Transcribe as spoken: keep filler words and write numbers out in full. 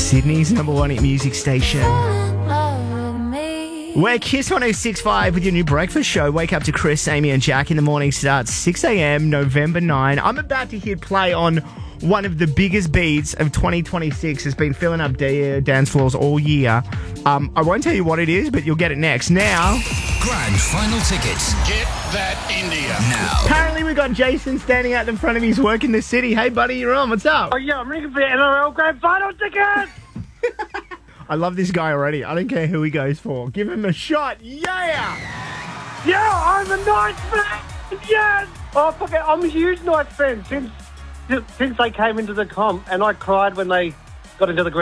Sydney's number one hit music station. We're Kiss one oh six point five with your new breakfast show. Wake up to Chris, Amy and Jack in the morning. Starts six a.m. November ninth. I'm about to hit play on one of the biggest beats of twenty twenty-six. It's been filling up da- dance floors all year. Um, I won't tell you what it is, but you'll get it next. Now, Grand final tickets. Get that India. Now. Apparently we got Jason standing out in front of his work in the city. Hey, buddy, you're on. What's up? Oh, yeah, I'm ringing for the N R L Grand Final tickets! I love this guy already. I don't care who he goes for. Give him a shot. Yeah! Yeah, I'm a Knights fan! Yes! Oh, fuck it, I'm a huge Knights fan since, since they came into the comp, and I cried when they got into the